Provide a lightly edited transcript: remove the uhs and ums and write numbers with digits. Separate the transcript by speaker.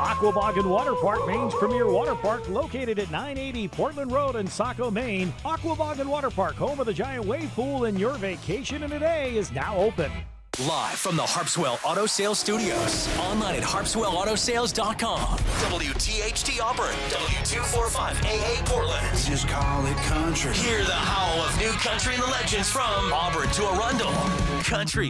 Speaker 1: Aquabog Water Park, Maine's premier water park, located at 980 Portland Road in Saco, Maine. Aquabog Water Park, home of the giant wave pool, and your vacation in a day is now open.
Speaker 2: Live from the Harpswell Auto Sales Studios. Online at harpswellautosales.com. WTHT Auburn. W245AA Portland.
Speaker 3: Just call it country.
Speaker 2: Hear the howl of new country and the legends from Auburn to Arundel. Country